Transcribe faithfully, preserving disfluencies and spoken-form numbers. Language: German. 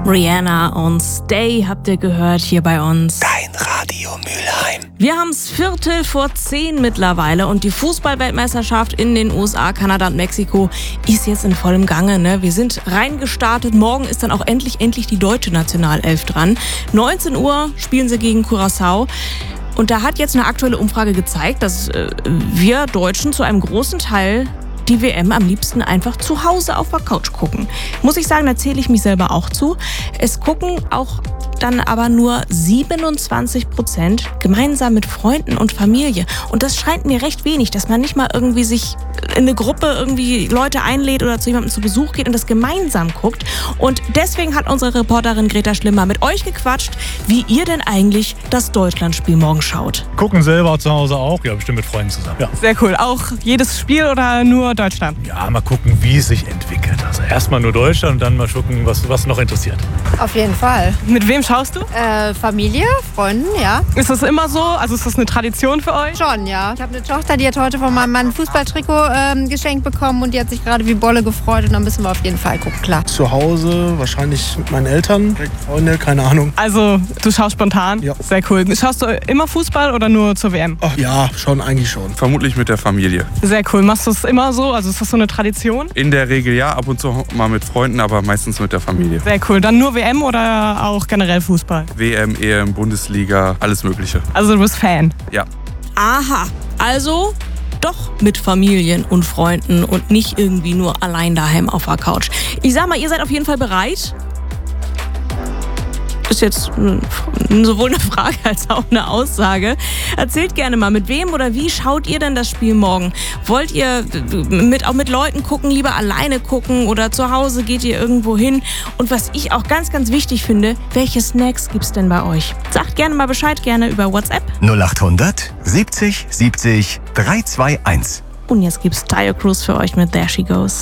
Rihanna und Stay habt ihr gehört hier bei uns. Dein Radio Mülheim. Wir haben es Viertel vor zehn mittlerweile und die Fußball-Weltmeisterschaft in den U S A, Kanada und Mexiko ist jetzt in vollem Gange. Ne? Wir sind reingestartet. Morgen ist dann auch endlich, endlich die deutsche Nationalelf dran. neunzehn Uhr spielen sie gegen Curaçao. Und da hat jetzt eine aktuelle Umfrage gezeigt, dass äh, wir Deutschen zu einem großen Teil die W M am liebsten einfach zu Hause auf der Couch gucken. Muss ich sagen, da zähle ich mich selber auch zu. Es gucken auch dann aber nur siebenundzwanzig Prozent gemeinsam mit Freunden und Familie. Und das scheint mir recht wenig, dass man nicht mal irgendwie sich in eine Gruppe irgendwie Leute einlädt oder zu jemandem zu Besuch geht und das gemeinsam guckt. Und deswegen hat unsere Reporterin Greta Schlimmer mit euch gequatscht, wie ihr denn eigentlich das Deutschlandspiel morgen schaut. Gucken selber zu Hause auch, ja, bestimmt mit Freunden zusammen. Ja. Sehr cool. Auch jedes Spiel oder nur Deutschland? Ja, mal gucken, wie es sich entwickelt. Also erstmal nur Deutschland und dann mal gucken, was, was noch interessiert. Auf jeden Fall. Mit wem schaust du? Äh, Familie, Freunden, ja. Ist das immer so? Also ist das eine Tradition für euch? Schon, ja. Ich habe eine Tochter, die hat heute von meinem Mann ein Fußballtrikot ähm, geschenkt bekommen und die hat sich gerade wie Bolle gefreut und dann müssen wir auf jeden Fall gucken, klar. Zu Hause, wahrscheinlich mit meinen Eltern, Freunde, keine Ahnung. Also du schaust spontan? Ja. Sehr cool. Schaust du immer Fußball oder nur zur W M? Ach ja, schon, eigentlich schon. Vermutlich mit der Familie. Sehr cool. Machst du es immer so? Also ist das so eine Tradition? In der Regel ja, ab und zu mal mit Freunden, aber meistens mit der Familie. Sehr cool. Dann nur W M oder auch generell Fußball? W M, E M, Bundesliga, alles Mögliche. Also du bist Fan? Ja. Aha, also doch mit Familien und Freunden und nicht irgendwie nur allein daheim auf der Couch. Ich sag mal, ihr seid auf jeden Fall bereit. Ist jetzt sowohl eine Frage als auch eine Aussage. Erzählt gerne mal, mit wem oder wie schaut ihr denn das Spiel morgen? Wollt ihr mit, auch mit Leuten gucken, lieber alleine gucken oder zu Hause geht ihr irgendwo hin? Und was ich auch ganz, ganz wichtig finde, welche Snacks gibt's denn bei euch? Sagt gerne mal Bescheid, gerne über WhatsApp. null achthundert siebzig siebzig drei zwei eins. Und jetzt gibt's Dire Cruise für euch mit There She Goes.